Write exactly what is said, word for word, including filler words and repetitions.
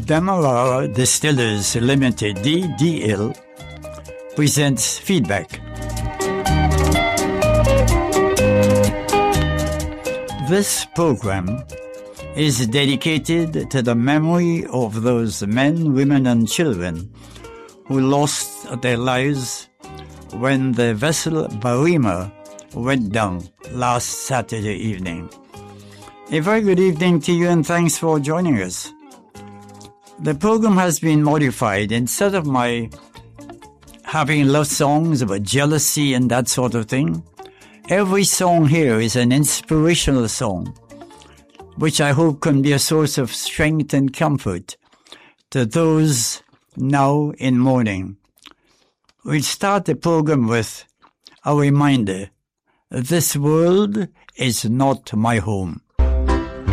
Demerara Distillers Limited, D D L, presents Feedback. This program is dedicated to the memory of those men, women and children who lost their lives when the vessel Barima went down last Saturday evening. A very good evening to you and thanks for joining us. The program has been modified. Instead of my having love songs about jealousy and that sort of thing, every song here is an inspirational song, which I hope can be a source of strength and comfort to those now in mourning. We'll start the program with a reminder: this world is not my home.